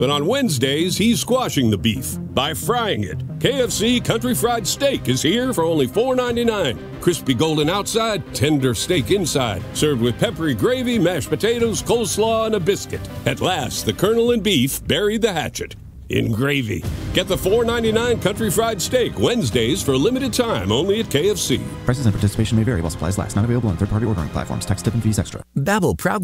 But on Wednesdays, he's squashing the beef by frying it. KFC Country Fried Steak is here for only $4.99. Crispy golden outside, tender steak inside. Served with peppery gravy, mashed potatoes, coleslaw, and a biscuit. At last, the Colonel and beef buried the hatchet in gravy. Get the $4.99 Country Fried Steak Wednesdays for a limited time only at KFC. Prices and participation may vary while supplies last. Not available on third-party ordering platforms. Tax, tip, and fees extra. Babbel proudly